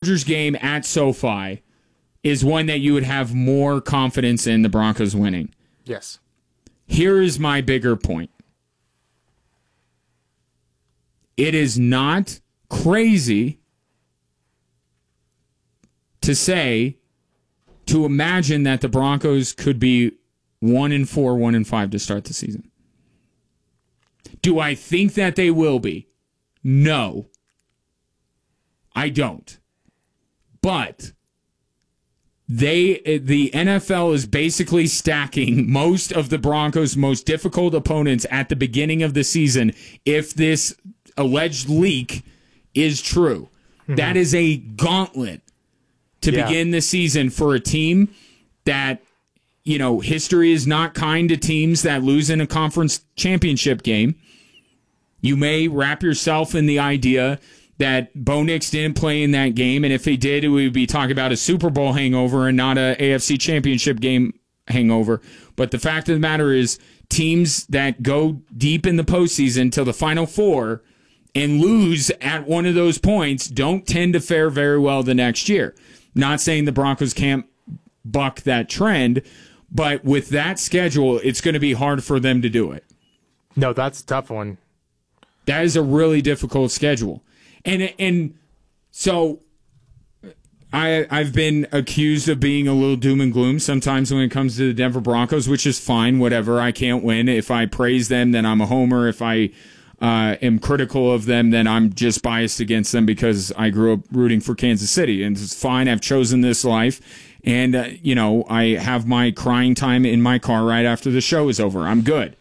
Chargers game at SoFi is one that you would have more confidence in the Broncos winning. Yes. Here is my bigger point. It is not crazy to imagine that the Broncos could be 1-4, 1-5 to start the season. Do I think that they will be? No. I don't. But the NFL is basically stacking most of the Broncos' most difficult opponents at the beginning of the season if this alleged leak is true. Mm-hmm. That is a gauntlet to begin the season for a team that, history is not kind to teams that lose in a conference championship game. You may wrap yourself in the idea that Bo Nix didn't play in that game, and if he did, we would be talking about a Super Bowl hangover and not a AFC championship game hangover. But the fact of the matter is, teams that go deep in the postseason till the Final Four and lose at one of those points don't tend to fare very well the next year. Not saying the Broncos can't buck that trend, but with that schedule, it's going to be hard for them to do it. No, that's a tough one. That is a really difficult schedule. And so I've been accused of being a little doom and gloom sometimes when it comes to the Denver Broncos, which is fine, whatever. I can't win. If I praise them, then I'm a homer. If I am critical of them, then I'm just biased against them because I grew up rooting for Kansas City. And it's fine. I've chosen this life. And, I have my crying time in my car right after the show is over. I'm good.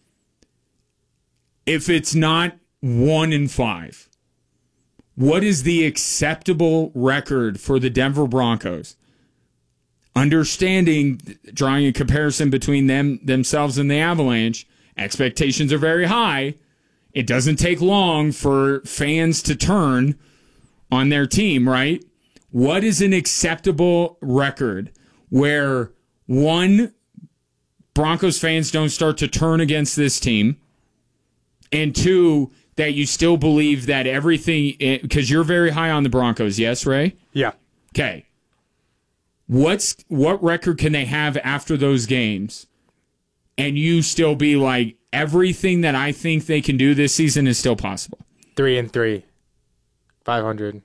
If it's not 1-5, what is the acceptable record for the Denver Broncos? Understanding, drawing a comparison between themselves and the Avalanche, expectations are very high. It doesn't take long for fans to turn on their team, right? What is an acceptable record where, one, Broncos fans don't start to turn against this team, and two, that you still believe that everything, because you're very high on the Broncos, yes, Ray? Yeah. Okay. What record can they have after those games and you still be like, everything that I think they can do this season is still possible? 3-3, 500.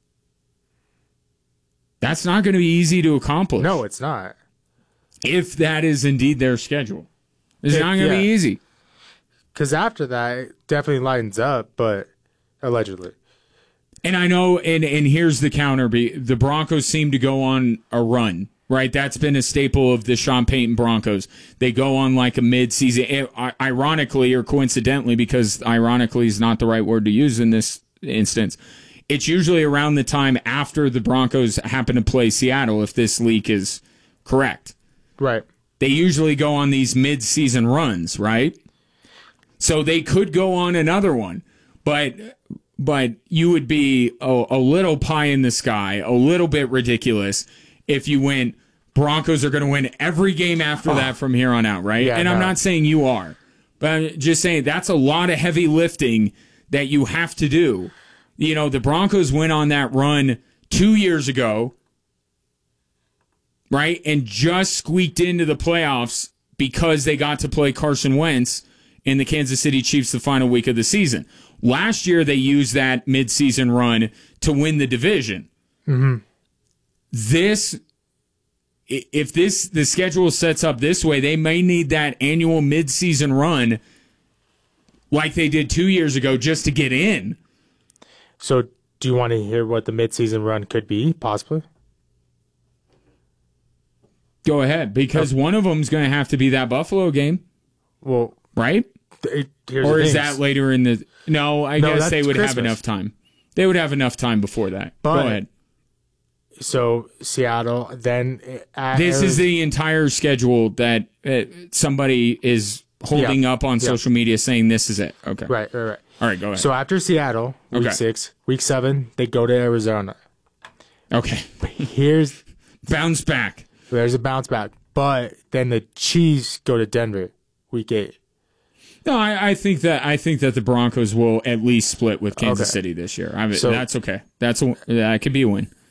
That's not going to be easy to accomplish. No, it's not. If that is indeed their schedule. It's not going to be easy. Because after that, it definitely lightens up, but allegedly. And I know, and here's the counter. The Broncos seem to go on a run, right? That's been a staple of the Sean Payton Broncos. They go on like a mid-season, ironically or coincidentally, because ironically is not the right word to use in this instance. It's usually around the time after the Broncos happen to play Seattle, if this leak is correct. Right. They usually go on these mid-season runs, right? So they could go on another one, but you would be a little pie in the sky, a little bit ridiculous if you went, Broncos are going to win every game after that from here on out, right? Yeah, and I'm not saying you are, but I'm just saying that's a lot of heavy lifting that you have to do. The Broncos went on that run 2 years ago, right, and just squeaked into the playoffs because they got to play Carson Wentz in the Kansas City Chiefs the final week of the season. Last year, they used that midseason run to win the division. Mm-hmm. If the schedule sets up this way, they may need that annual midseason run like they did 2 years ago just to get in. So do you want to hear what the midseason run could be, possibly? Go ahead, because one of them is going to have to be that Buffalo game. Well, right? Or is that later in the... No, I guess they would have enough time. They would have enough time before that. Go ahead. So, Seattle, then... This is the entire schedule that somebody is holding up on social media saying this is it. Okay. Right. All right, go ahead. So, after Seattle, week 6, week 7, they go to Arizona. Okay. Here's... Bounce back. There's a bounce back. But then the Chiefs go to Denver, week 8. No, I think that the Broncos will at least split with Kansas City this year. That's okay. That could be a win.